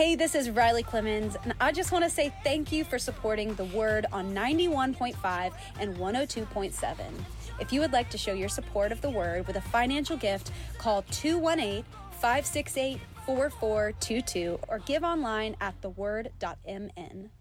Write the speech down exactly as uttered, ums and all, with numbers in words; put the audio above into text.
Hey, this is Riley Clemens, and I just want to say thank you for supporting The Word on ninety-one point five and one oh two point seven. If you would like to show your support of The Word with a financial gift, call two one eight, five six eight, four four two two or give online at the word dot m n.